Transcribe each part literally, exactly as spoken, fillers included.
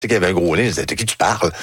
sais qu'il y avait un gros nez, je disais, de qui tu parles?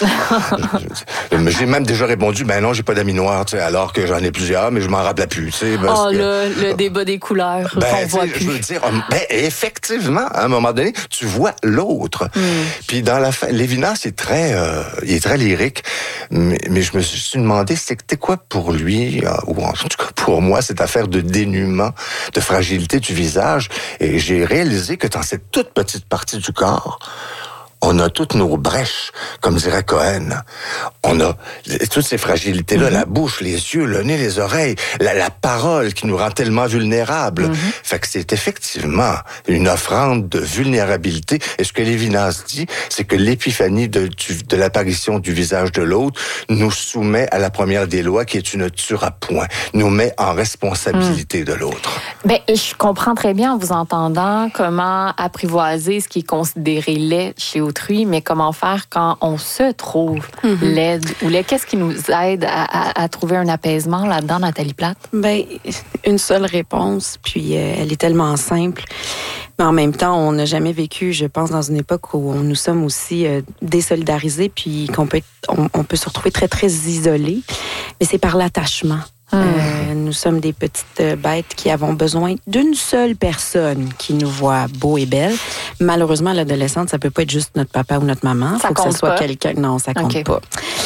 J'ai même déjà répondu, ben non, j'ai pas d'amis noirs, tu sais, alors que j'en ai plusieurs, mais je m'en rappelais plus, tu sais. Oh, que, le, le débat des couleurs ben, qu'on voit plus. Je veux dire, ben, effectivement, à un moment donné, tu vois l'autre. Mm. Puis dans la fin, Lévinas, c'est très, euh, il est très lyrique, mais, mais je me suis demandé, c'était quoi pour lui, ou en tout cas pour moi, cette affaire de dénuement, de fragilité du visage, et j'ai réalisé que dans cette toute petite partie du corps, on a toutes nos brèches, comme dirait Cohen. On a toutes ces fragilités-là, mm-hmm. la bouche, les yeux, le nez, les oreilles, la, la parole qui nous rend tellement vulnérables. Mm-hmm. Fait que c'est effectivement une offrande de vulnérabilité. Et ce que Lévinas dit, c'est que l'épiphanie de, du, de l'apparition du visage de l'autre nous soumet à la première des lois, qui est une tueur à point, nous met en responsabilité mm. de l'autre. Ben, je comprends très bien en vous entendant comment apprivoiser ce qui est considéré laid chez autrui, mais comment faire quand on se trouve mm-hmm. laide ou laid? Qu'est-ce qui nous aide à, à, à trouver un apaisement là-dedans, Nathalie Plate? Ben, une seule réponse, puis euh, elle est tellement simple. Mais en même temps, on n'a jamais vécu, je pense, dans une époque où nous sommes aussi euh, désolidarisés, puis qu'on peut, on, on peut se retrouver très, très isolés. Mais c'est par l'attachement. Hum. Euh, nous sommes des petites bêtes qui avons besoin d'une seule personne qui nous voit beaux et belles. Malheureusement, l'adolescente, ça peut pas être juste notre papa ou notre maman. Ça faut compte que ce soit pas. quelqu'un. Non, ça compte okay. pas.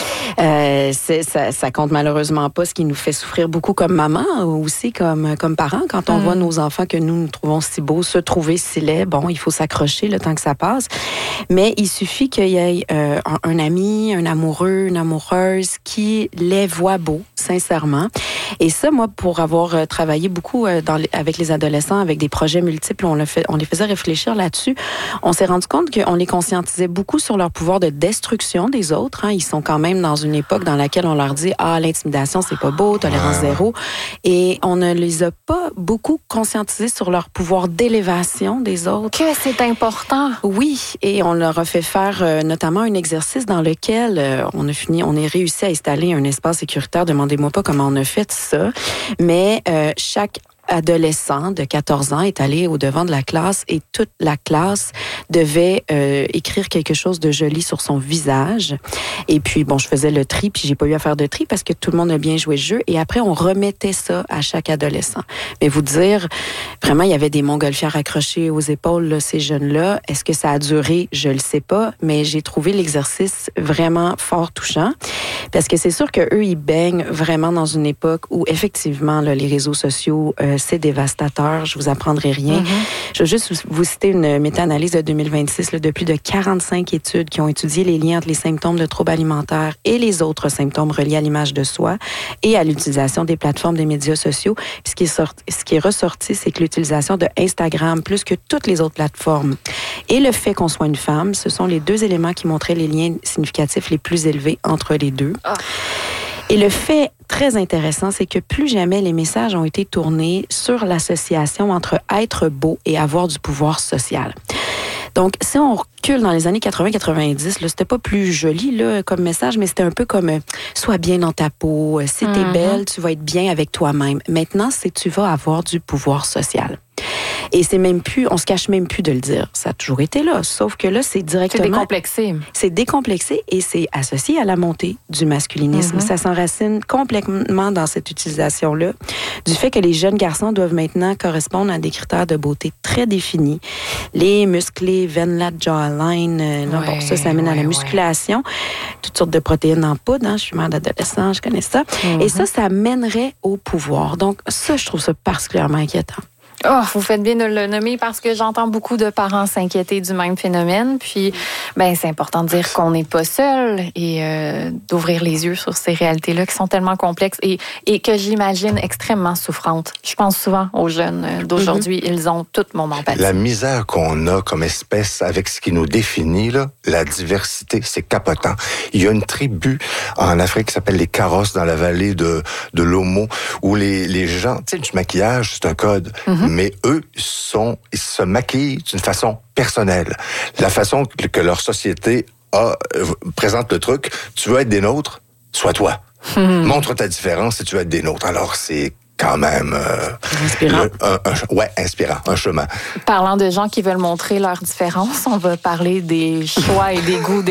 Euh, c'est, ça, ça compte malheureusement pas, ce qui nous fait souffrir beaucoup comme maman ou aussi comme, comme parents. Quand on mm. voit nos enfants que nous nous trouvons si beaux, se trouver si laids, bon, il faut s'accrocher le temps que ça passe. Mais il suffit qu'il y ait euh, un, un ami, un amoureux, une amoureuse qui les voit beaux, sincèrement. Et ça, moi, pour avoir euh, travaillé beaucoup euh, dans les, avec les adolescents, avec des projets multiples, on, le fait, on les faisait réfléchir là-dessus. On s'est rendu compte qu'on les conscientisait beaucoup sur leur pouvoir de destruction des autres. Hein. Ils sont quand même dans une époque dans laquelle on leur dit « Ah, l'intimidation, c'est pas beau, tolérance zéro ». Et on ne les a pas beaucoup conscientisés sur leur pouvoir d'élévation des autres. Que c'est important. Oui, et on leur a fait faire euh, notamment un exercice dans lequel euh, on a fini, on a réussi à installer un espace sécuritaire. Demandez-moi pas comment on a fait ça, mais euh, chaque adolescent de quatorze ans est allé au devant de la classe et toute la classe devait euh, écrire quelque chose de joli sur son visage. Et puis, bon, je faisais le tri, puis j'ai pas eu à faire de tri parce que tout le monde a bien joué le jeu. Et après, on remettait ça à chaque adolescent. Mais vous dire, vraiment, il y avait des montgolfières accrochées aux épaules, là, ces jeunes-là. Est-ce que ça a duré? Je le sais pas, mais j'ai trouvé l'exercice vraiment fort touchant. Parce que c'est sûr qu'eux, ils baignent vraiment dans une époque où, effectivement, là, les réseaux sociaux, euh, c'est dévastateur. Je vous apprendrai rien. Mm-hmm. Je veux juste vous citer une méta-analyse de deux mille vingt-six là, de plus de quarante-cinq études qui ont étudié les liens entre les symptômes de troubles alimentaires et les autres symptômes reliés à l'image de soi et à l'utilisation des plateformes des médias sociaux. Puis ce qui est sorti, ce qui est ressorti, c'est que l'utilisation de Instagram, plus que toutes les autres plateformes, et le fait qu'on soit une femme, ce sont les deux éléments qui montraient les liens significatifs les plus élevés entre les deux. Oh. Et le fait très intéressant, c'est que plus jamais les messages ont été tournés sur l'association entre être beau et avoir du pouvoir social. Donc, si on recule dans les années quatre-vingts quatre-vingt-dix, là, c'était pas plus joli là, comme message, mais c'était un peu comme euh, « sois bien dans ta peau, si t'es mm-hmm. belle, tu vas être bien avec toi-même ». Maintenant, c'est « tu vas avoir du pouvoir social ». Et c'est même plus, on se cache même plus de le dire. Ça a toujours été là, sauf que là, c'est directement... C'est décomplexé. C'est décomplexé et c'est associé à la montée du masculinisme. Mm-hmm. Ça s'enracine complètement dans cette utilisation-là, du fait que les jeunes garçons doivent maintenant correspondre à des critères de beauté très définis. Les musclés, veines, la jawline, euh, là, ouais, bon, ça, ça mène ouais, à la musculation. Ouais. Toutes sortes de protéines en poudre, hein, je suis mère d'adolescent, je connais ça. Mm-hmm. Et ça, ça mènerait au pouvoir. Donc ça, je trouve ça particulièrement inquiétant. Oh, vous faites bien de le nommer parce que j'entends beaucoup de parents s'inquiéter du même phénomène. Puis, ben, c'est important de dire qu'on n'est pas seul et euh, d'ouvrir les yeux sur ces réalités-là qui sont tellement complexes et, et que j'imagine extrêmement souffrantes. Je pense souvent aux jeunes d'aujourd'hui. Mm-hmm. Ils ont toute mon empathie. La misère qu'on a comme espèce avec ce qui nous définit, là, la diversité, c'est capotant. Il y a une tribu en Afrique qui s'appelle les Karos dans la vallée de, de l'Omo où les, les gens, tu sais, du maquillage, c'est un code. Mm-hmm. Mais eux, sont, ils se maquillent d'une façon personnelle. La façon que leur société a, euh, présente le truc, tu veux être des nôtres, sois toi. Mmh. Montre ta différence si tu veux être des nôtres. Alors, c'est quand même... Euh, inspirant. Le, un, un, ouais, inspirant, un chemin. Parlant de gens qui veulent montrer leur différence, on va parler des choix et des goûts